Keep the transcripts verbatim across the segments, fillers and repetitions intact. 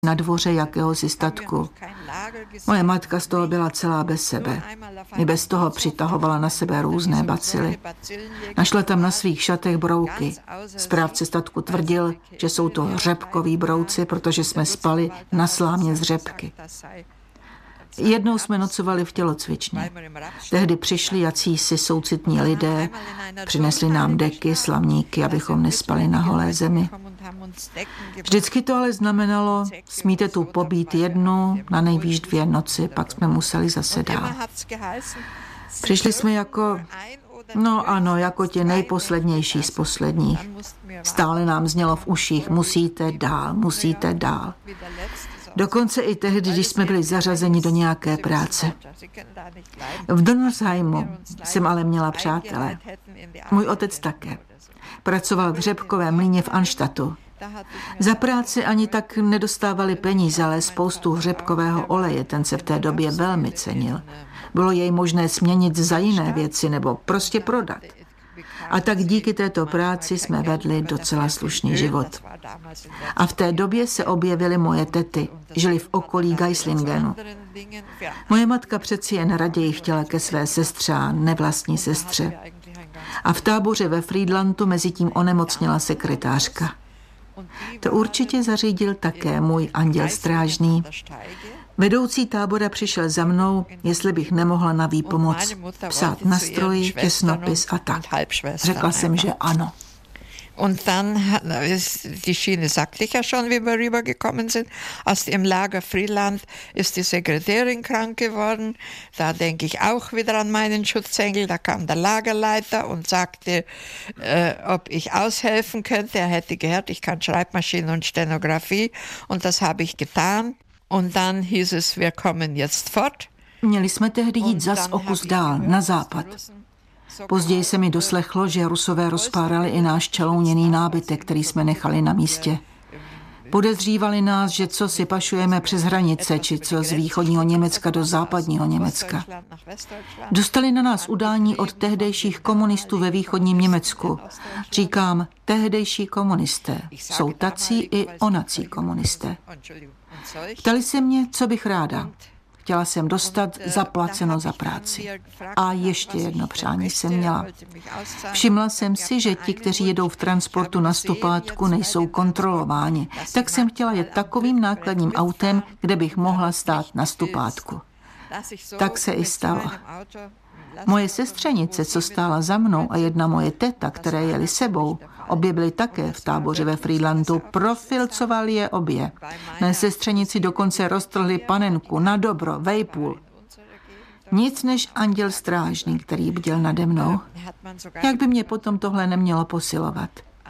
na dvoře jakéhosi statku. Moje matka z toho byla celá bez sebe. I bez toho přitahovala na sebe různé bacily. Našla tam na svých šatech brouky. Správce statku tvrdil, že jsou to řepkoví brouci, protože jsme spali na slámě z řepky. Jednou jsme nocovali v tělocvičně. Tehdy přišli jacísi soucitní lidé, přinesli nám deky, slamníky, abychom nespali na holé zemi. Vždycky to ale znamenalo, smíte tu pobít jednu, na nejvýš dvě noci, pak jsme museli zase dál. Přišli jsme jako, no ano, jako ti nejposlednější z posledních. Stále nám znělo v uších, musíte dál, musíte dál. Dokonce i tehdy, když jsme byli zařazeni do nějaké práce. V Donnersheimu jsem ale měla přátele. Můj otec také. Pracoval v řepkovém mlýně v Anštatu. Za práci ani tak nedostávali peníze, ale spoustu řepkového oleje, ten se v té době velmi cenil. Bylo jej možné směnit za jiné věci nebo prostě prodat. A tak díky této práci jsme vedli docela slušný život. A v té době se objevily moje tety. Žili v okolí Geislingenu. Moje matka přeci jen raději chtěla ke své sestře a nevlastní sestře. A v táboře ve Friedlandu mezitím onemocněla sekretářka. To určitě zařídil také můj anděl strážný. Vedoucí tábora přišel za mnou, jestli bych nemohla na výpomoc psát na stroji, těsnopis a tak. Řekla jsem, že ano. Und dann, die Schiene sagte ich ja schon, wie wir rübergekommen sind, aus dem Lager Friedland ist die Sekretärin krank geworden. Da denke ich auch wieder an meinen Schutzengel. Da kam der Lagerleiter und sagte, äh, ob ich aushelfen könnte. Er hätte gehört, ich kann Schreibmaschine und Stenografie. Und das habe ich getan. Und dann hieß es, wir kommen jetzt fort. Měli jsme tehdy jít zas o kus dál, na západ. Později se mi doslechlo, že Rusové rozpárali i náš čelouněný nábytek, který jsme nechali na místě. Podezřívali nás, že co si pašujeme přes hranice, či co z východního Německa do západního Německa. Dostali na nás udání od tehdejších komunistů ve východním Německu. Říkám, tehdejší komunisté. Jsou tací i onací komunisté. Ptali se mě, co bych ráda. Chtěla jsem dostat zaplaceno za práci. A ještě jedno přání jsem měla. Všimla jsem si, že ti, kteří jedou v transportu na stopátku, nejsou kontrolováni. Tak jsem chtěla jet takovým nákladním autem, kde bych mohla stát na stopátku. Tak se i stalo. Moje sestřenice, co stála za mnou, a jedna moje teta, které jeli sebou, obě byly také v táboře ve Friedlandu, profilcovali je obě. Mé sestřenici dokonce roztrhli panenku na dobro, vejpůl. Nic než anděl strážný, který bděl nade mnou. Jak by mě potom tohle nemělo posilovat?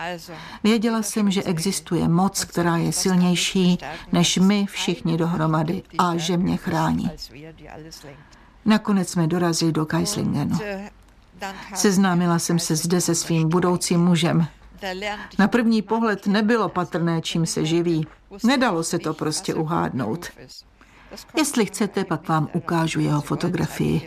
Věděla jsem, že existuje moc, která je silnější než my všichni dohromady a že mě chrání. Nakonec jsme dorazili do Geislingenu. Seznámila jsem se zde se svým budoucím mužem. Na první pohled nebylo patrné, čím se živí. Nedalo se to prostě uhádnout. Jestli chcete, pak vám ukážu jeho fotografii.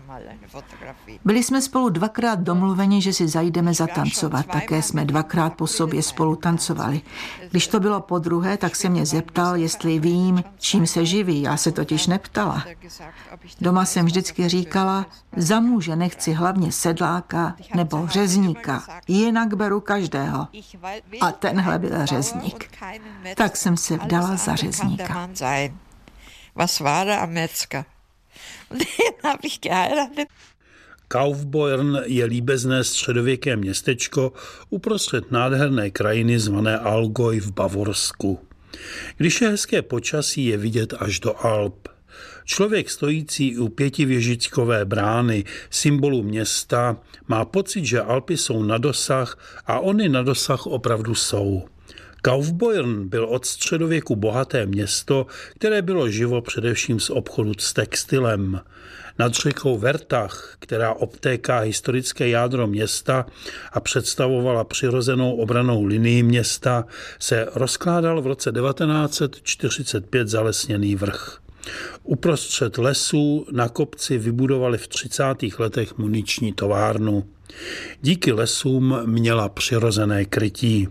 Byli jsme spolu dvakrát domluveni, že si zajdeme zatancovat. Také jsme dvakrát po sobě spolu tancovali. Když to bylo po druhé, tak se mě zeptal, jestli vím, čím se živí. Já se totiž neptala. Doma jsem vždycky říkala, za muže nechci hlavně sedláka nebo řezníka. Jinak beru každého. A tenhle byl řezník. Tak jsem se vdala za řezníka. Was war der am Metzger? Und den habe ich geheiratet. Kaufbeuren je líbezné středověké městečko uprostřed nádherné krajiny zvané Allgäu v Bavorsku. Když je hezké počasí, je vidět až do Alp. Člověk stojící u pětivěžičkové brány, symbolu města, má pocit, že Alpy jsou na dosah a ony na dosah opravdu jsou. Kaufbeuren byl od středověku bohaté město, které bylo živo především z obchodu s textilem. Nad řekou Vertach, která obtéká historické jádro města a představovala přirozenou obrannou linii města, se rozkládal v roce devatenáct set čtyřicet pět zalesněný vrch. Uprostřed lesů na kopci vybudovali v třicátých letech muniční továrnu. Díky lesům měla přirozené krytí.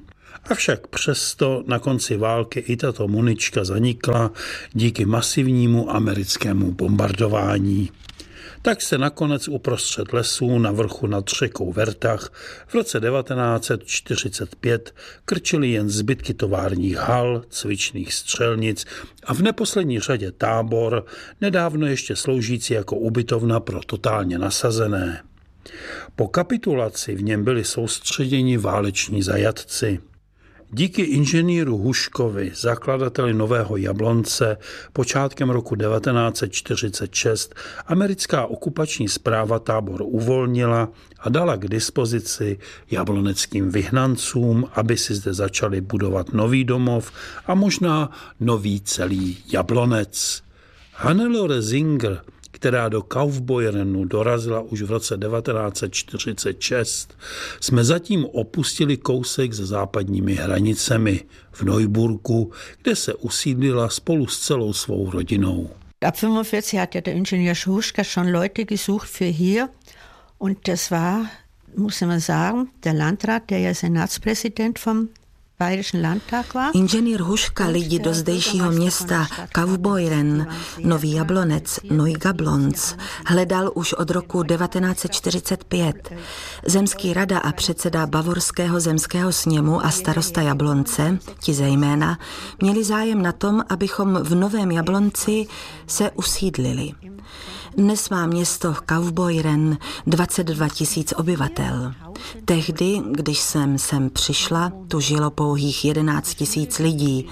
Avšak přesto na konci války i tato munička zanikla díky masivnímu americkému bombardování. Tak se nakonec uprostřed lesů na vrchu nad řekou Vertach v roce devatenáct set čtyřicet pět krčily jen zbytky továrních hal, cvičných střelnic a v neposlední řadě tábor, nedávno ještě sloužící jako ubytovna pro totálně nasazené. Po kapitulaci v něm byli soustředěni váleční zajatci. Díky inženýru Huškovi, zakladateli Nového Jablonce, počátkem roku devatenáct set čtyřicet šest americká okupační správa tábor uvolnila a dala k dispozici jabloneckým vyhnancům, aby si zde začali budovat nový domov a možná nový celý Jablonec. Hannelore Singer, která do Kaufbeuernu dorazila už v roce devatenáct set čtyřicet šest, jsme zatím opustili kousek za západními hranicemi v Neuburgu, kde se usídlila spolu s celou svou rodinou. Ab fünfundvierzig hat ja der Ingenieur Huschka schon Leute gesucht für hier und das war, muss man sagen, der Landrat, der ja Senatspräsident vom Inženýr Huška lidi do zdejšího města Kaufbeuren, Nový Jablonec, Neujablonec, hledal už od roku devatenáct set čtyřicet pět. Zemský rada a předseda Bavorského zemského sněmu a starosta Jablonce, ti zejména, měli zájem na tom, abychom v Novém Jablonci se usídlili. Dnes má město Kaufbeuren dvacet dva tisíc obyvatel. Tehdy, když jsem sem přišla, tu žilo pouhých jedenáct tisíc lidí.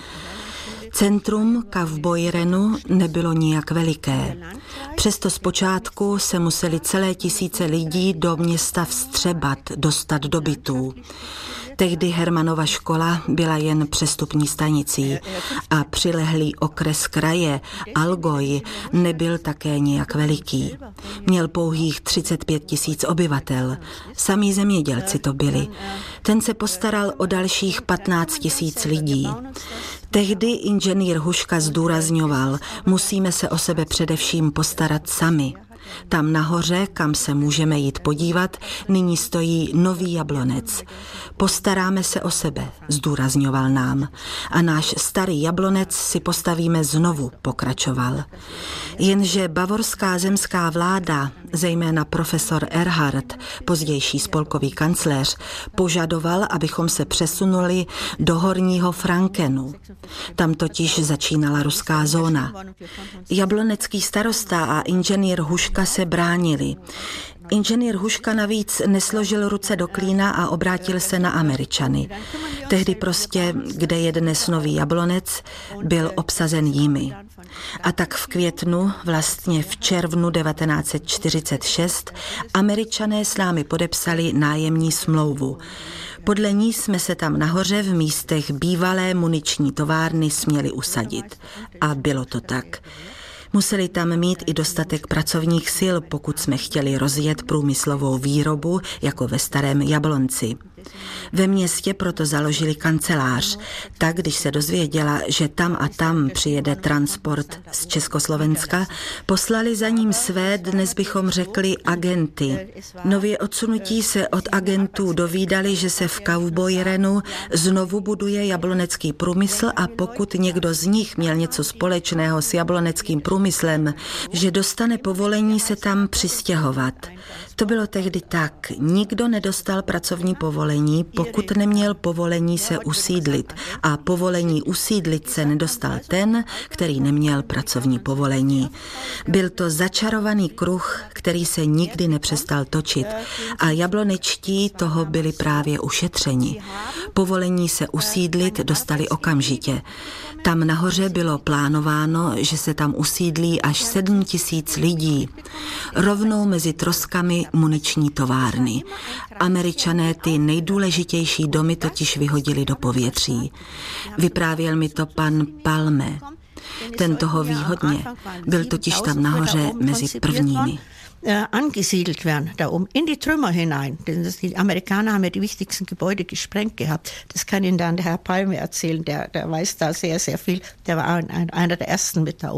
Centrum Kaufbeurenu nebylo nijak veliké. Přesto zpočátku se museli celé tisíce lidí do města vstřebat, dostat do bytů. Tehdy Hermanova škola byla jen přestupní stanicí a přilehlý okres kraje, Allgäu, nebyl také nijak veliký. Měl pouhých třicet pět tisíc obyvatel. Samí zemědělci to byli. Ten se postaral o dalších patnáct tisíc lidí. Tehdy inženýr Huška zdůrazňoval, musíme se o sebe především postarat sami. Tam nahoře, kam se můžeme jít podívat, nyní stojí Nový Jablonec. Postaráme se o sebe, zdůrazňoval nám. A náš starý Jablonec si postavíme znovu, pokračoval. Jenže bavorská zemská vláda, zejména profesor Erhard, pozdější spolkový kancléř, požadoval, abychom se přesunuli do Horního Frankenu. Tam totiž začínala ruská zóna. Jablonecký starosta a inženýr Huška se bránili. Inženýr Huška navíc nesložil ruce do klína a obrátil se na Američany. Tehdy prostě, kde je dnes Nový Jablonec, byl obsazen jimi. A tak v květnu, vlastně v červnu devatenáct set čtyřicet šest, Američané s námi podepsali nájemní smlouvu. Podle ní jsme se tam nahoře v místech bývalé muniční továrny směli usadit. A bylo to tak. Museli tam mít i dostatek pracovních sil, pokud jsme chtěli rozjet průmyslovou výrobu, jako ve Starém Jablonci. Ve městě proto založili kancelář. Tak, když se dozvěděla, že tam a tam přijede transport z Československa, poslali za ním své, dnes bychom řekli, agenty. Nově odsunutí se od agentů dovídali, že se v Kaufbeurenu znovu buduje jablonecký průmysl a pokud někdo z nich měl něco společného s jabloneckým průmyslem, že dostane povolení se tam přistěhovat. To bylo tehdy tak. Nikdo nedostal pracovní povolení, pokud neměl povolení se usídlit. A povolení usídlit se nedostal ten, který neměl pracovní povolení. Byl to začarovaný kruh, který se nikdy nepřestal točit. A jablonečtí toho byli právě ušetřeni. Povolení se usídlit dostali okamžitě. Tam nahoře bylo plánováno, že se tam usídlí až sedm tisíc lidí. Rovnou mezi troskami muniční továrny. Američané ty nejdůležitější domy totiž vyhodili do povětří. Vyprávěl mi to pan Palme. Ten toho ví hodně. Byl totiž tam nahoře mezi prvními. angesiedelt werden, da oben, in die Trümmer hinein. Denn das, die Amerikaner haben ja die wichtigsten Gebäude gesprengt gehabt. Das kann Ihnen dann der Herr Palme erzählen, der, der weiß da sehr, sehr viel. Der war ein, ein, einer der Ersten mit da oben.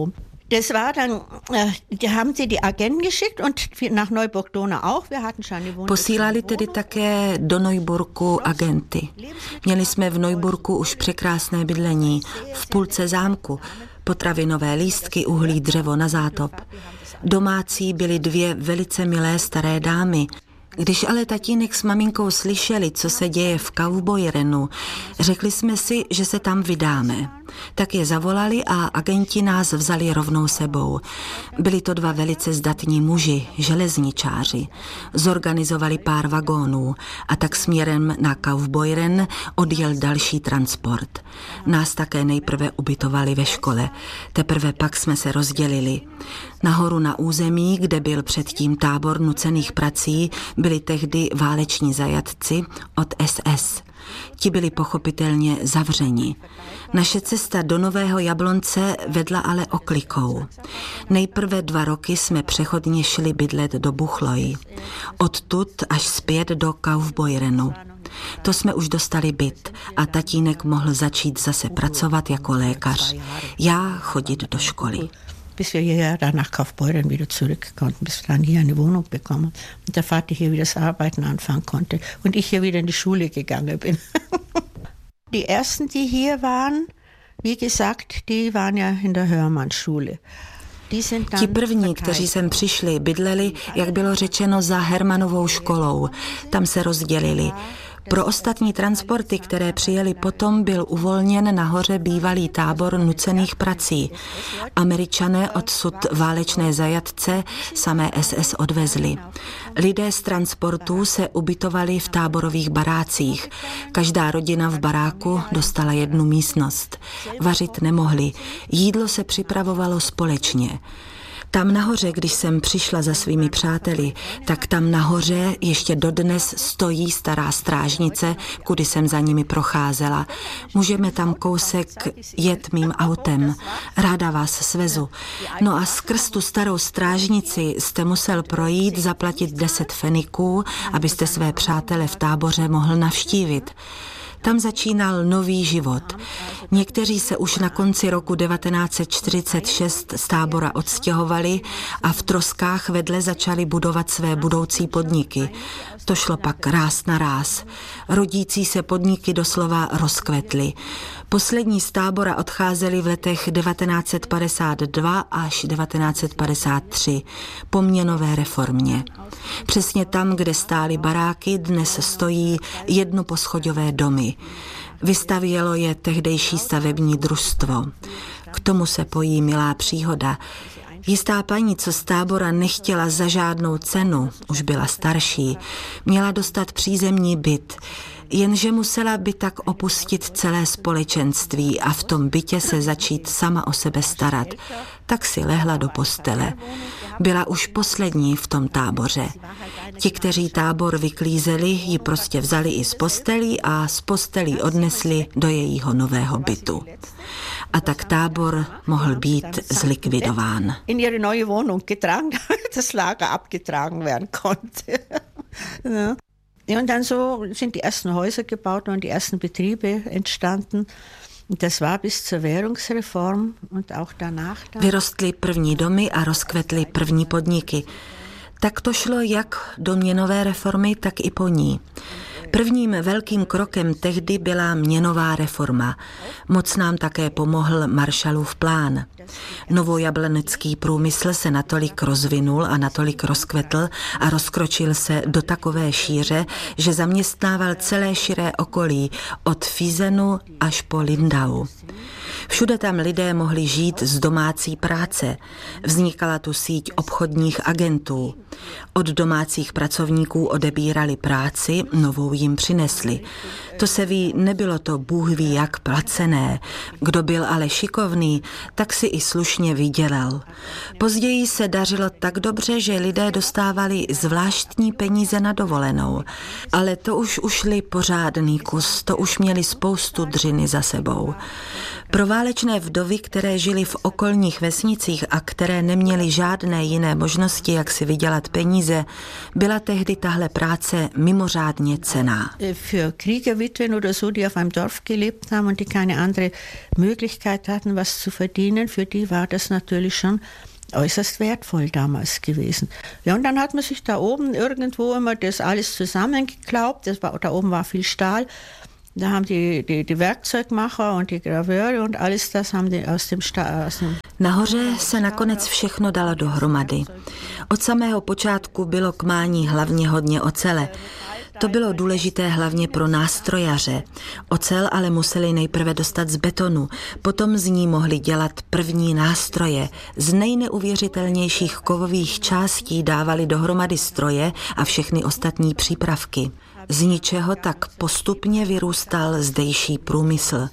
Das war dann, die haben sie die Agenten geschickt und nach Neuburg-Donau auch. Wir hatten schon eine Wohnung. Posílali tedy také do Neuburgu agenty. Měli jsme v Neuburgu už překrásné bydlení, v půlce zámku, potravinové lístky, uhlí, dřevo na zátop. Domácí byly dvě velice milé staré dámy. Když ale tatínek s maminkou slyšeli, co se děje v Kaufbeuerenu, řekli jsme si, že se tam vydáme. Tak je zavolali a agenti nás vzali rovnou sebou. Byli to dva velice zdatní muži, železničáři. Zorganizovali pár vagónů a tak směrem na Kaufbeuren odjel další transport. Nás také nejprve ubytovali ve škole, teprve pak jsme se rozdělili. Nahoru na území, kde byl předtím tábor nucených prací, byli tehdy váleční zajatci od S S. Ti byli pochopitelně zavřeni. Naše cesta do Nového Jablonce vedla ale oklikou. Nejprve dva roky jsme přechodně šli bydlet do Buchloji. Odtud až zpět do Kaufbeuerenu. To jsme už dostali byt a tatínek mohl začít zase pracovat jako lékař. Já chodit do školy. Bis wir hierher dann nach Kaufbeuren wieder zurück konnten, bis wir dann hier eine Wohnung bekommen und der Vater hier wieder das Arbeiten anfangen konnte und ich hier wieder in die Schule gegangen bin. Die ersten, die hier waren, wie gesagt, die waren ja in der Hörmann-Schule. Ti první, kteří sem přišli, bydleli, jak bylo řečeno, za Hermannovou školou. Tam se rozdělili. Pro ostatní transporty, které přijeli potom, byl uvolněn nahoře bývalý tábor nucených prací. Američané odsud válečné zajatce samé S S odvezli. Lidé z transportů se ubytovali v táborových barácích. Každá rodina v baráku dostala jednu místnost. Vařit nemohli. Jídlo se připravovalo společně. Tam nahoře, když jsem přišla za svými přáteli, tak tam nahoře ještě dodnes stojí stará strážnice, kudy jsem za nimi procházela. Můžeme tam kousek jet mým autem. Ráda vás svezu. No a skrz tu starou strážnici jste musel projít, zaplatit deset feniků, abyste své přátele v táboře mohl navštívit. Tam začínal nový život. Někteří se už na konci roku devatenáct set čtyřicet šest z tábora odstěhovali a v troskách vedle začali budovat své budoucí podniky. To šlo pak ráz na ráz. Rodící se podniky doslova rozkvetly. Poslední z tábora odcházeli v letech devatenáct set padesát dva až devatenáct set padesát tři po měnové reformě. Přesně tam, kde stály baráky, dnes stojí jednoposchodové domy. Vystavělo je tehdejší stavební družstvo. K tomu se pojí milá příhoda. Jistá paní, co z tábora nechtěla za žádnou cenu, už byla starší, měla dostat přízemní byt, jenže musela by tak opustit celé společenství a v tom bytě se začít sama o sebe starat. Tak si lehla do postele. Byla už poslední v tom táboře. Ti, kteří tábor vyklízeli, ji prostě vzali i z postelí a z postelí odnesli do jejího nového bytu. A tak tábor mohl být zlikvidován. In ihre neue Wohnung getragen, das Lager abgetragen werden konnte. Ja, und dann so sind die ersten Häuser gebaut und die ersten Betriebe entstanden. Das war bis zur Währungsreform und auch danach. Vyrostly první domy a rozkvetly první podniky. Tak to šlo jak do měnové reformy, tak i po ní. Prvním velkým krokem tehdy byla měnová reforma. Moc nám také pomohl Marshallův plán. Novojablonecký průmysl se natolik rozvinul a natolik rozkvetl a rozkročil se do takové šíře, že zaměstnával celé širé okolí od Fizenu až po Lindau. Všude tam lidé mohli žít z domácí práce. Vznikala tu síť obchodních agentů. Od domácích pracovníků odebírali práci, novou jim přinesli. To se ví, nebylo to Bůh ví jak placené. Kdo byl ale šikovný, tak si i slušně vydělal. Později se dařilo tak dobře, že lidé dostávali zvláštní peníze na dovolenou. Ale to už ušli pořádný kus, to už měli spoustu dřiny za sebou. Pro válečné vdovy, které žily v okolních vesnicích a které neměly žádné jiné možnosti, jak si vydělat peníze, byla tehdy tahle práce mimořádně cenná. Für Kriegerwitwen oder so, die auf einem Dorf gelebt haben und die keine andere Möglichkeit hatten, was zu verdienen, für die war das natürlich schon äußerst wertvoll damals gewesen. Ja, und dann hat man sich da oben irgendwo immer das alles zusammengeklaubt. Das war, da oben war viel Stahl. Da haben die, die, die Werkzeugmacher und die Graveure und alles das haben die aus dem Stahl. Aus dem Nahoře se nakonec všechno dalo dohromady. Od samého počátku bylo k mání hlavně hodně ocele. To bylo důležité hlavně pro nástrojaře. Ocel ale museli nejprve dostat z betonu, potom z ní mohli dělat první nástroje. Z nejneuvěřitelnějších kovových částí dávali dohromady stroje a všechny ostatní přípravky. Z ničeho tak postupně vyrůstal zdejší průmysl.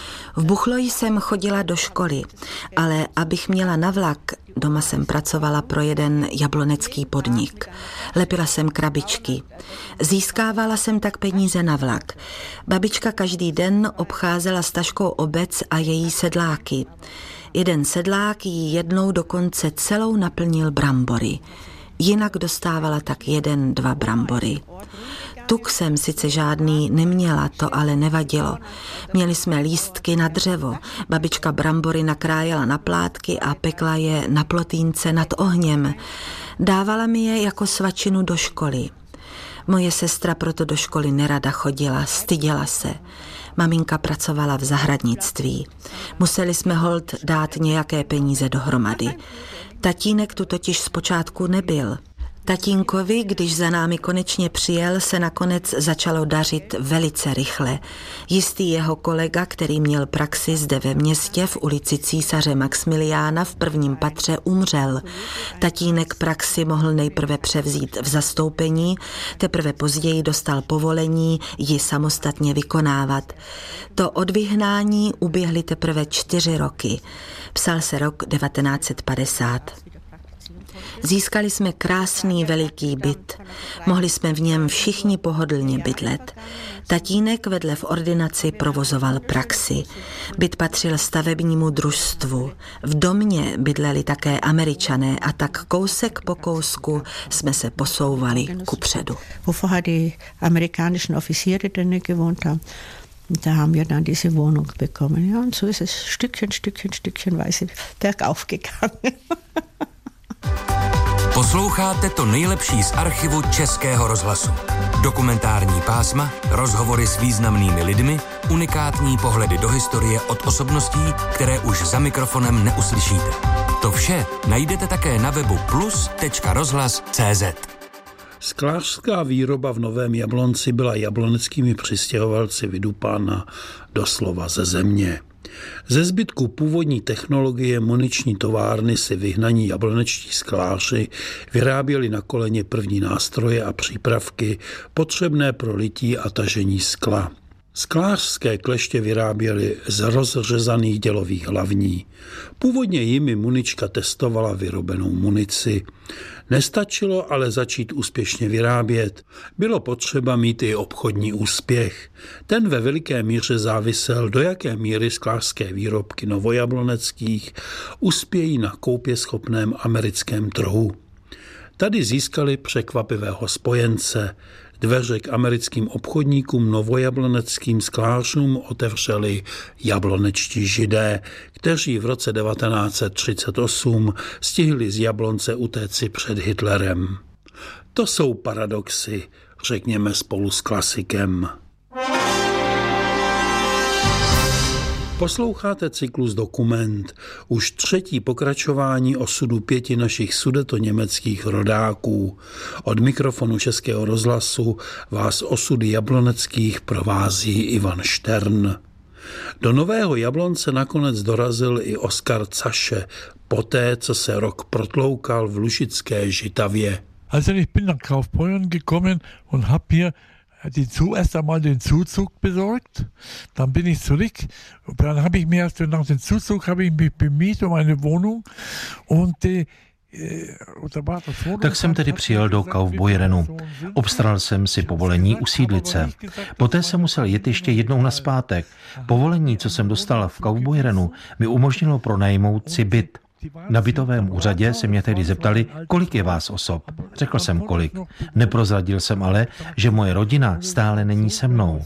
V Buchloji jsem chodila do školy, ale abych měla na vlak, doma jsem pracovala pro jeden jablonecký podnik. Lepila jsem krabičky. Získávala jsem tak peníze na vlak. Babička každý den obcházela s taškou obec a její sedláky. Jeden sedlák jí jednou dokonce celou naplnil brambory. Jinak dostávala tak jeden, dva brambory. Tuk jsem sice žádný neměla, to ale nevadilo. Měli jsme lístky na dřevo. Babička brambory nakrájela na plátky a pekla je na plotínce nad ohněm. Dávala mi je jako svačinu do školy. Moje sestra proto do školy nerada chodila, styděla se. Maminka pracovala v zahradnictví. Museli jsme holt dát nějaké peníze dohromady. Tatínek tu totiž zpočátku nebyl. Tatínkovi, když za námi konečně přijel, se nakonec začalo dařit velice rychle. Jistý jeho kolega, který měl praxi zde ve městě v ulici Císaře Maxmiliána v prvním patře, umřel. Tatínek praxi mohl nejprve převzít v zastoupení, teprve později dostal povolení ji samostatně vykonávat. To od vyhnání uběhly teprve čtyři roky. Psal se rok devatenáct set padesát. Získali jsme krásný veliký byt. Mohli jsme v něm všichni pohodlně bydlet. Tatínek vedle v ordinaci provozoval praxi. Byt patřil stavebnímu družstvu. V domě bydleli také Američané a tak kousek po kousku jsme se posouvali kupředu. Wovor die amerikanischen Offiziere denn gewohnt haben. Da haben wir dann diese Wohnung bekommen. Ja, und so ist es Stückchen, Stückchen, Stückchenweise bergauf gegangen. Posloucháte to nejlepší z archivu Českého rozhlasu. Dokumentární pásma, rozhovory s významnými lidmi, unikátní pohledy do historie od osobností, které už za mikrofonem neuslyšíte. To vše najdete také na webu plus tečka rozhlas tečka cé zet. Sklářská výroba v Novém Jablonci byla jabloneckými přistěhovalci vydupána doslova ze země. Ze zbytku původní technologie muniční továrny si vyhnaní jablonečtí skláři vyráběli na koleně první nástroje a přípravky potřebné pro lití a tažení skla. Sklářské kleště vyráběli z rozřezaných dělových hlavní. Původně jimi munička testovala vyrobenou munici. Nestačilo ale začít úspěšně vyrábět. Bylo potřeba mít i obchodní úspěch. Ten ve veliké míře závisel, do jaké míry sklářské výrobky novojabloneckých uspějí na koupěschopném americkém trhu. Tady získali překvapivého spojence. Dveře k americkým obchodníkům novojabloneckým sklářům otevřeli jablonečtí Židé, kteří v roce devatenáct set třicet osm stihli z Jablonce utéci před Hitlerem. To jsou paradoxy, řekněme spolu s klasikem. Posloucháte cyklus Dokument, už třetí pokračování osudu pěti našich sudetoněmeckých rodáků. Od mikrofonu Českého rozhlasu vás osudy jabloneckých provází Ivan Štern. Do Nového Jablonce nakonec dorazil i Oskar Zaše, poté, co se rok protloukal v Lužické Žitavě. Also ich bin nach Kaufbeuren gekommen und habe hier die zuerst einmal den Zuzug besorgt, dann bin ich zurück, dann habe ich mir erst nach dem Zuzug habe ich mich bemüht um eine Wohnung und die, Tak jsem tedy přijel do Kaufbeuerenu. Obstaral jsem si povolení usídlit se. Poté jsem musel jet ještě jednou nazpátek. Povolení, co jsem dostal v Kaufbeuerenu, mi umožnilo pronajmout si byt. Na bytovém úřadě se mě tehdy zeptali, kolik je vás osob. Řekl jsem kolik. Neprozradil jsem ale, že moje rodina stále není se mnou.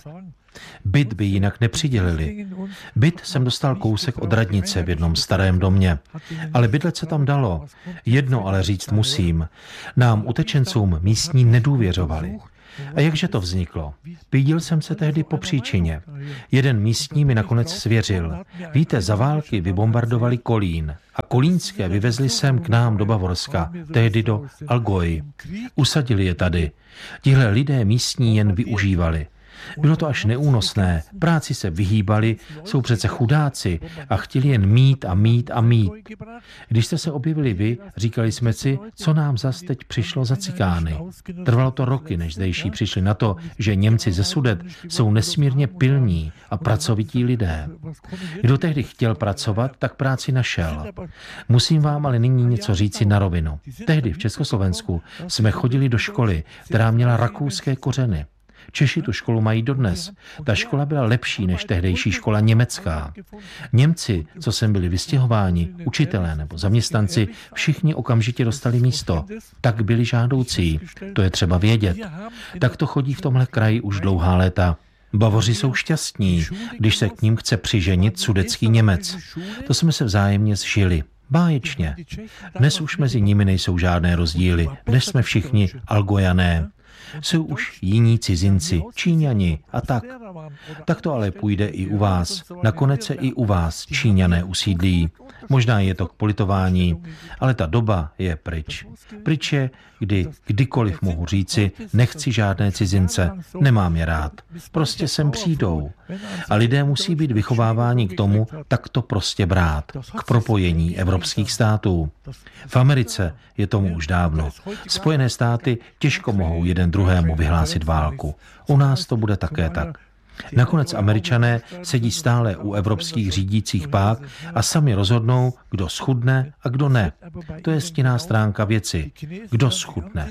Byt by jinak nepřidělili. Byt jsem dostal kousek od radnice v jednom starém domě. Ale bydlet se tam dalo. Jedno ale říct musím. Nám utečencům místní nedůvěřovali. A jakže to vzniklo? Pídil jsem se tehdy po příčině. Jeden místní mi nakonec svěřil. Víte, za války vybombardovali Kolín a kolínské vyvezli sem k nám do Bavorska, tehdy do Allgäu. Usadili je tady. Tihle lidé místní jen využívali. Bylo to až neúnosné, práci se vyhýbali, jsou přece chudáci a chtěli jen mít a mít a mít. Když jste se objevili vy, říkali jsme si, co nám zas teď přišlo za cikány. Trvalo to roky, než zdejší přišli na to, že Němci ze Sudet jsou nesmírně pilní a pracovití lidé. Kdo tehdy chtěl pracovat, tak práci našel. Musím vám ale nyní něco říci na rovinu. Tehdy v Československu jsme chodili do školy, která měla rakouské kořeny. Češi tu školu mají dodnes. Ta škola byla lepší než tehdejší škola německá. Němci, co sem byli vystěhováni, učitelé nebo zaměstnanci, všichni okamžitě dostali místo. Tak byli žádoucí. To je třeba vědět. Tak to chodí v tomhle kraji už dlouhá léta. Bavoři jsou šťastní, když se k ním chce přiženit sudetský Němec. To jsme se vzájemně zžili. Báječně. Dnes už mezi nimi nejsou žádné rozdíly. Dnes jsme všichni Allgäuané. Jsou už jiní cizinci, Číňani a tak. Tak to ale půjde i u vás. Nakonec se i u vás Číňané usídlí. Možná je to k politování, ale ta doba je pryč. Pryč je, kdy kdykoliv mohu říci, nechci žádné cizince, nemám je rád. Prostě sem přijdou. A lidé musí být vychováváni k tomu, tak to prostě brát, k propojení evropských států. V Americe je tomu už dávno. Spojené státy těžko mohou jeden druhému vyhlásit válku. U nás to bude také tak. Nakonec Američané sedí stále u evropských řídících pák a sami rozhodnou, kdo schudne a kdo ne. To je stinná stránka věci. Kdo schudne.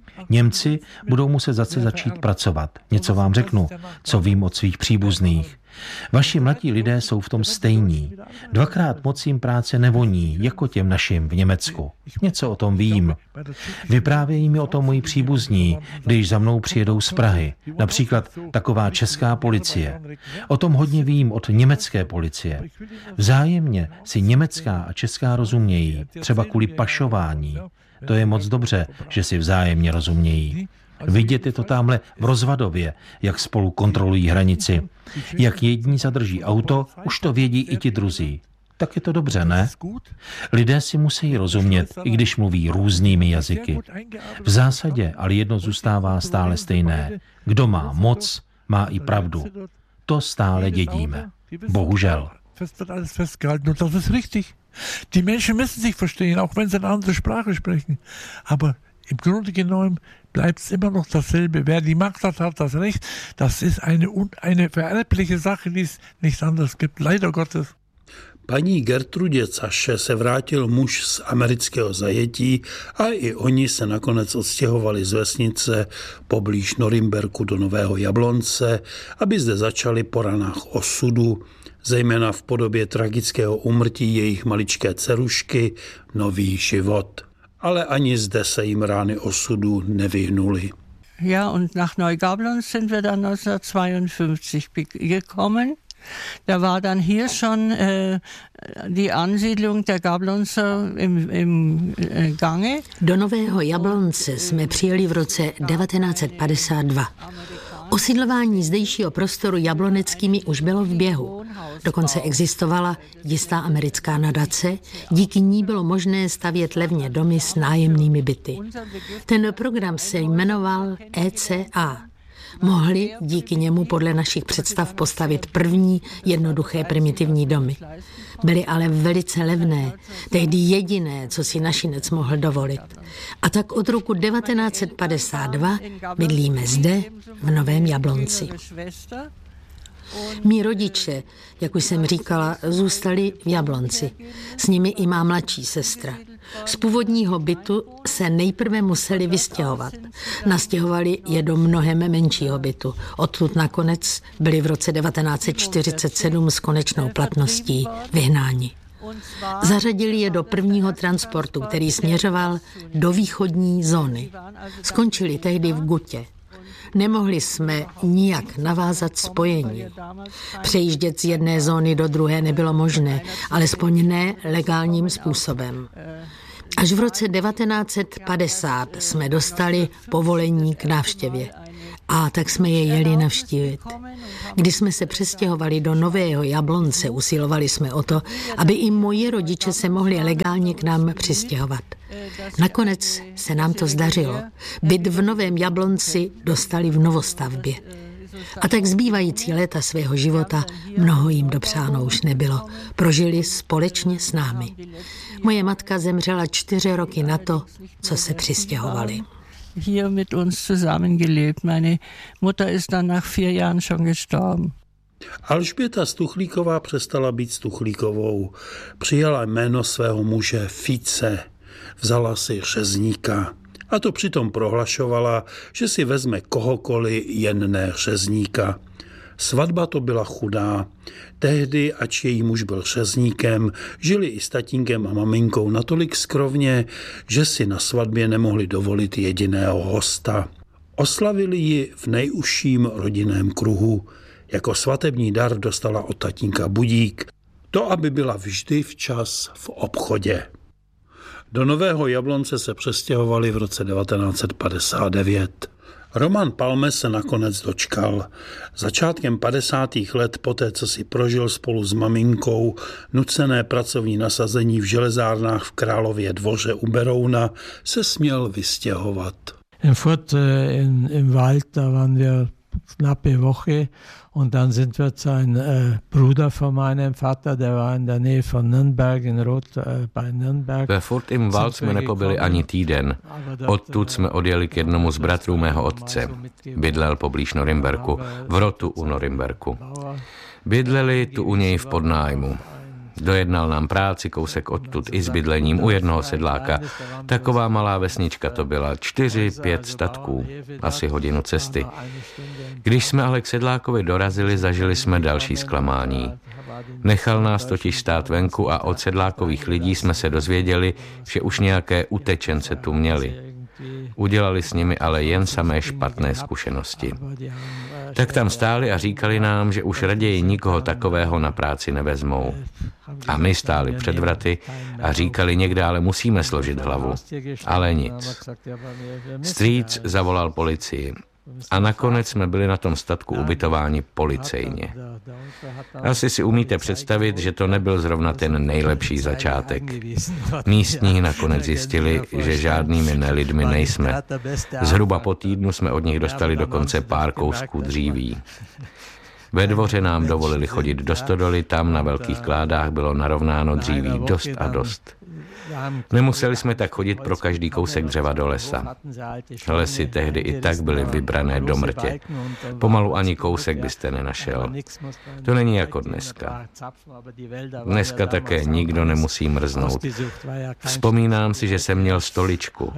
Němci budou muset zase začít pracovat. Něco vám řeknu, co vím od svých příbuzných. Vaši mladí lidé jsou v tom stejní. Dvakrát moc jim práce nevoní, jako těm našim v Německu. Něco o tom vím. Vyprávějí mi o tom moji příbuzní, když za mnou přijedou z Prahy. Například taková česká policie. O tom hodně vím od německé policie. Vzájemně si německá a česká rozumějí, třeba kvůli pašování. To je moc dobře, že si vzájemně rozumějí. Vidět je to tamhle v Rozvadově, jak spolu kontrolují hranici. Jak jedni zadrží auto, už to vědí i ti druzí. Tak je to dobře, ne? Lidé si musí rozumět, i když mluví různými jazyky. V zásadě ale jedno zůstává stále stejné. Kdo má moc, má i pravdu. To stále dědíme. Bohužel. Die Menschen müssen sich verstehen, auch wenn sie eine andere Sprache sprechen. Aber im Grunde genommen bleibt es immer noch dasselbe. Wer die Macht hat, hat das Recht. Das ist eine, eine vererbliche Sache, die es nicht anders gibt. Leider Gottes. Paní Gertrudě Caše se vrátil muž z amerického zajetí a i oni se nakonec odstěhovali z vesnice poblíž Norimberku do Nového Jablonce, aby zde začali po ranách osudu, zejména v podobě tragického úmrtí jejich maličké dcerušky, nový život. Ale ani zde se jim rány osudu nevyhnuly. Ja, und nach Neugablonz sind wir dann neunzehnhundertzweiundfünfzig gekommen. Da war dann hier schon äh, die Ansiedlung der Gablonzer im, im äh, Gange. Do Nového Jablonce jsme přijeli v roce devatenáct set padesát dva. Osídlování zdejšího prostoru jabloneckými už bylo v běhu. Dokonce existovala jistá americká nadace, díky ní bylo možné stavět levně domy s nájemnými byty. Ten program se jmenoval E C A. Mohli díky němu podle našich představ postavit první jednoduché primitivní domy. Byly ale velice levné, tehdy jediné, co si našinec mohl dovolit. A tak od roku devatenáct set padesát dva bydlíme zde, v Novém Jablonci. Mí rodiče, jak už jsem říkala, zůstali v Jablonci. S nimi i má mladší sestra. Z původního bytu se nejprve museli vystěhovat. Nastěhovali je do mnohem menšího bytu. Odtud nakonec byli v roce devatenáct set čtyřicet sedm s konečnou platností vyhnáni. Zařadili je do prvního transportu, který směřoval do východní zóny. Skončili tehdy v Gutě. Nemohli jsme nijak navázat spojení. Přejíždět z jedné zóny do druhé nebylo možné, alespoň ne legálním způsobem. Až v roce devatenáct set padesát jsme dostali povolení k návštěvě. A tak jsme je jeli navštívit. Když jsme se přestěhovali do Nového Jablonce, usilovali jsme o to, aby i moji rodiče se mohli legálně k nám přistěhovat. Nakonec se nám to zdařilo. Byt v Novém Jablonci dostali v novostavbě. A tak zbývající léta svého života mnoho jim dopřáno už nebylo. Prožili společně s námi. Moje matka zemřela čtyři roky na to, co se přistěhovali. Hier mit uns zusammengelebt. Meine Mutter ist dann nach vier Jahren schon gestorben. Alžběta Stuchlíková přestala být Stuchlíkovou. Přijala jméno svého muže Fice. Vzala si řezníka. A to přitom prohlašovala, že si vezme kohokoliv, jen ne řezníka. Svatba to byla chudá. Tehdy, ač její muž byl řezníkem, žili i s tatínkem a maminkou natolik skrovně, že si na svatbě nemohli dovolit jediného hosta. Oslavili ji v nejužším rodinném kruhu. Jako svatební dar dostala od tatínka budík. To, aby byla vždy včas v obchodě. Do Nového Jablonce se přestěhovali v roce devatenáct set padesát devět. Roman Palme se nakonec dočkal. Začátkem padesátých let poté, co si prožil spolu s maminkou nucené pracovní nasazení v železárnách v Králově Dvoře u Berouna, se směl vystěhovat. In Furt in, im Wald, da waren wir knappe Woche und dann sind wir zu einem äh, Bruder von meinem Vater, der war in der Nähe von Nürnberg, in Roth äh, bei Nürnberg. Ve Furt im Wald jsme nepobyli ani týden. Odtud jsme odjeli k jednomu z bratrů mého otce. Bydlel poblíž Norimberku, v Rotu u Norimberku. Bydleli tu u něj v podnájmu. Dojednal nám práci kousek odtud i s bydlením u jednoho sedláka. Taková malá vesnička to byla, čtyři, pět statků, asi hodinu cesty. Když jsme ale k sedlákovi dorazili, zažili jsme další zklamání. Nechal nás totiž stát venku a od sedlákových lidí jsme se dozvěděli, že už nějaké utečence tu měli. Udělali s nimi ale jen samé špatné zkušenosti. Tak tam stáli a říkali nám, že už raději nikoho takového na práci nevezmou. A my stáli před vraty a říkali, někde ale musíme složit hlavu. Ale nic. Strýc zavolal policii. A nakonec jsme byli na tom statku ubytováni policejně. Asi si umíte představit, že to nebyl zrovna ten nejlepší začátek. Místní nakonec zjistili, že žádnými nelidmi nejsme. Zhruba po týdnu jsme od nich dostali dokonce pár kousků dříví. Ve dvoře nám dovolili chodit do stodoly, tam na velkých kládách bylo narovnáno dříví dost a dost. Nemuseli jsme tak chodit pro každý kousek dřeva do lesa. Lesy tehdy i tak byly vybrané do mrtě. Pomalu ani kousek byste nenašel. To není jako dneska. Dneska také nikdo nemusí mrznout. Vzpomínám si, že jsem měl stoličku.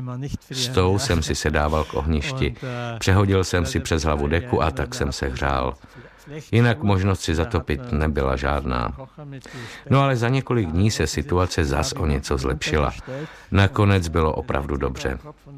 S tou jsem si sedával k ohništi. Přehodil jsem si přes hlavu deku a tak jsem se hřál. Jinak možnost si zatopit nebyla žádná. No ale za několik dní se situace zas o něco zlepšila. Nakonec bylo opravdu dobře.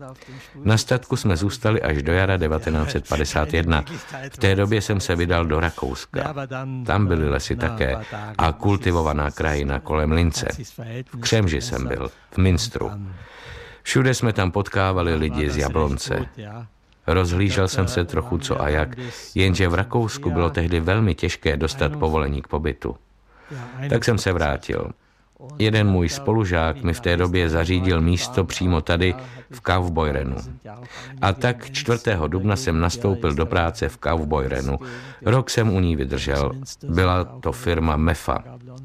Na statku jsme zůstali až do jara devatenáct set padesát jedna. V té době jsem se vydal do Rakouska. Tam byly lesy také a kultivovaná krajina kolem Lince. V Křemži jsem byl, v Münstru. Všude jsme tam potkávali lidi z Jablonce. Rozhlížel jsem se trochu co a jak, jenže v Rakousku bylo tehdy velmi těžké dostat povolení k pobytu. Tak jsem se vrátil. Jeden můj spolužák mi v té době zařídil místo přímo tady v Kaufbeuerenu. A tak čtvrtého dubna jsem nastoupil do práce v Kaufbeuerenu. Rok jsem u ní vydržel. Byla to firma Mefa.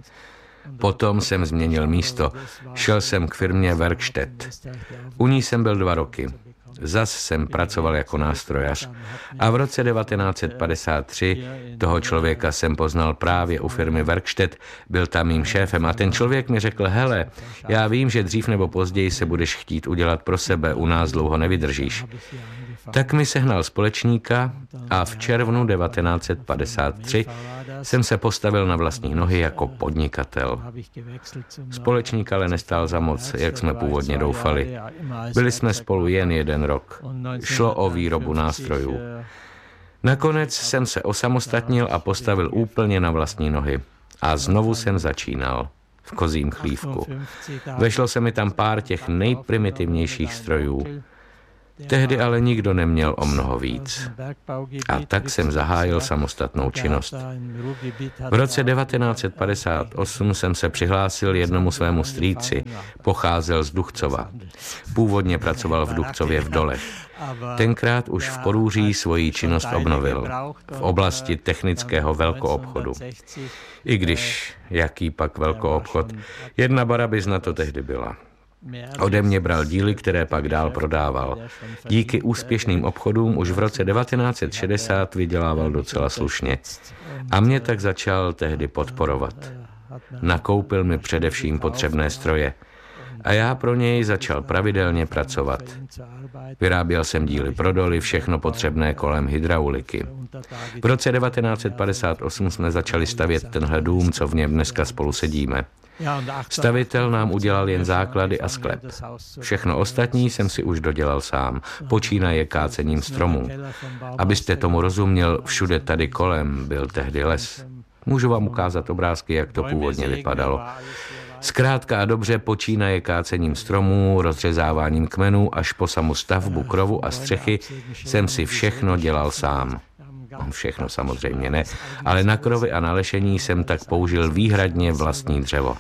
Potom jsem změnil místo. Šel jsem k firmě Werkstedt. U ní jsem byl dva roky. Zas jsem pracoval jako nástrojař a v roce devatenáct set padesát tři toho člověka jsem poznal právě u firmy Werkstedt, byl tam mým šéfem a ten člověk mi řekl, hele, já vím, že dřív nebo později se budeš chtít udělat pro sebe, u nás dlouho nevydržíš. Tak mi sehnal společníka a v červnu devatenáct set padesát tři jsem se postavil na vlastní nohy jako podnikatel. Společník ale nestál za moc, jak jsme původně doufali. Byli jsme spolu jen jeden rok. Šlo o výrobu nástrojů. Nakonec jsem se osamostatnil a postavil úplně na vlastní nohy. A znovu jsem začínal. V kozím chlívku. Vešlo se mi tam pár těch nejprimitivnějších strojů. Tehdy ale nikdo neměl o mnoho víc. A tak jsem zahájil samostatnou činnost. V roce devatenáct set padesát osm jsem se přihlásil jednomu svému strýci. Pocházel z Duchcova. Původně pracoval v Duchcově v dolech. Tenkrát už v Porúří svoji činnost obnovil. V oblasti technického velkoobchodu. I když, jaký pak velkoobchod, jedna barabizna to tehdy byla. Ode mě bral díly, které pak dál prodával. Díky úspěšným obchodům už v roce devatenáct set šedesát vydělával docela slušně. A mě tak začal tehdy podporovat. Nakoupil mi především potřebné stroje. A já pro něj začal pravidelně pracovat. Vyráběl jsem díly pro doly, všechno potřebné kolem hydrauliky. V roce devatenáct set padesát osm jsme začali stavět tenhle dům, co v něm dneska spolu sedíme. Stavitel nám udělal jen základy a sklep. Všechno ostatní jsem si už dodělal sám, počínaje kácením stromů. Abyste tomu rozuměl, všude tady kolem byl tehdy les. Můžu vám ukázat obrázky, jak to původně vypadalo. Zkrátka a dobře počínaje kácením stromů, rozřezáváním kmenů až po samu stavbu krovu a střechy jsem si všechno dělal sám. Všechno samozřejmě ne, ale na krovy a na lešení jsem tak použil výhradně vlastní dřevo.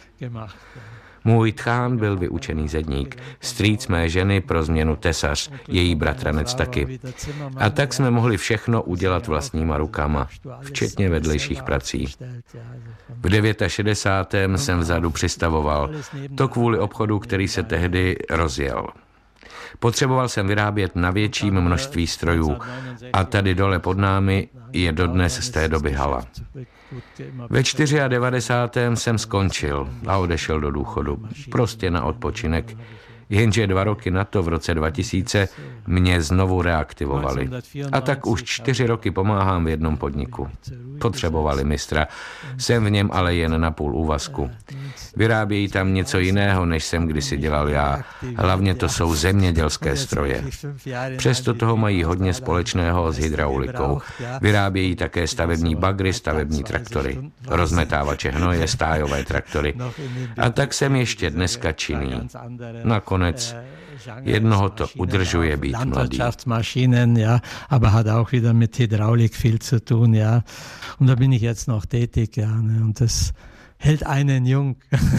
Můj tchán byl vyučený zedník, strýc mé ženy pro změnu tesař, její bratranec taky. A tak jsme mohli všechno udělat vlastníma rukama, včetně vedlejších prací. V šedesátém devátém jsem vzadu přistavoval, to kvůli obchodu, který se tehdy rozjel. Potřeboval jsem vyrábět na větším množství strojů a tady dole pod námi je dodnes z té doby hala. Ve devadesátém čtvrtém jsem skončil a odešel do důchodu. Prostě na odpočinek. Jenže dva roky na to v roce dva tisíce mě znovu reaktivovali. A tak už čtyři roky pomáhám v jednom podniku. Potřebovali mistra. Jsem v něm ale jen na půl úvazku. Vyrábějí tam něco jiného, než jsem kdysi dělal já. Hlavně to jsou zemědělské stroje. Přesto toho mají hodně společného s hydraulikou. Vyrábějí také stavební bagry, stavební traktory, rozmetávače hnoje, stájové traktory. A tak jsem ještě dneska činný. Nakonec jednoho to udržuje být mladý. Landwirtschaftsmaschinen, ja, aber hat auch wieder mit Hydraulik viel zu tun, ja. Und da bin ich jetzt noch tätig, ja, ne, und das hält einen jung.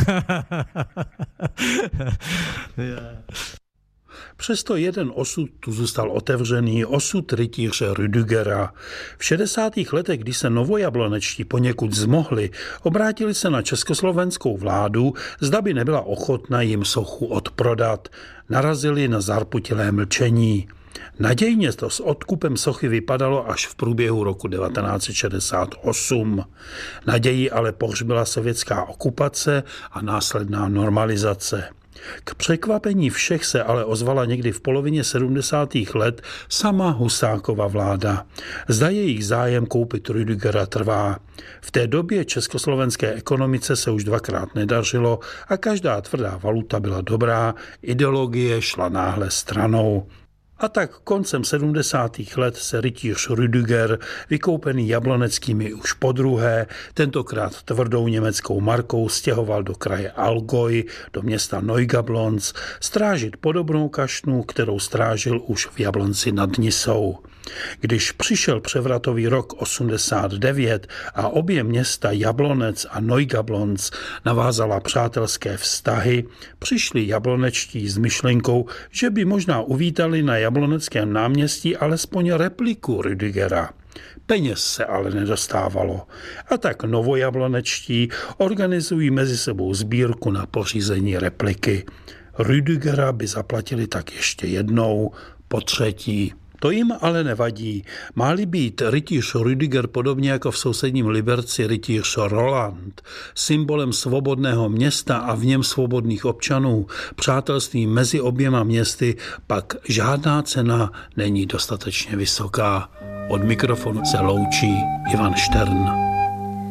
Ja. Přesto jeden osud tu zůstal otevřený, osud rytíře Rüdigera. V šedesátých letech, kdy se novojablonečtí poněkud zmohli, obrátili se na československou vládu, zda by nebyla ochotna jim sochu odprodat. Narazili na zarputilé mlčení. Nadějně to s odkupem sochy vypadalo až v průběhu roku devatenáct set šedesát osm. Naději ale pohřbila sovětská okupace a následná normalizace. K překvapení všech se ale ozvala někdy v polovině sedmdesátých let sama Husákova vláda. Zda jejich zájem koupit Rüdigera trvá. V té době československé ekonomice se už dvakrát nedařilo a každá tvrdá valuta byla dobrá, ideologie šla náhle stranou. A tak koncem sedmdesátých let se rytíř Rüdiger, vykoupený Jabloneckými už podruhé, tentokrát tvrdou německou markou, stěhoval do kraje Allgäu, do města Neugablonz, strážit podobnou kašnu, kterou strážil už v Jablonci nad Nisou. Když přišel převratový rok osmdesát devět a obě města Jablonec a Neugablonz navázala přátelské vztahy, přišli jablonečtí s myšlenkou, že by možná uvítali na Jabloneckém náměstí alespoň repliku Rüdigera. Peněz se ale nedostávalo. A tak novojablonečtí organizují mezi sebou sbírku na pořízení repliky. Rüdigera by zaplatili tak ještě jednou po třetí. To jim ale nevadí. Má-li být rytíř Rüdiger podobně jako v sousedním Liberci rytíř Roland symbolem svobodného města a v něm svobodných občanů, přátelství mezi oběma městy, pak žádná cena není dostatečně vysoká. Od mikrofonu se loučí Ivan Štern.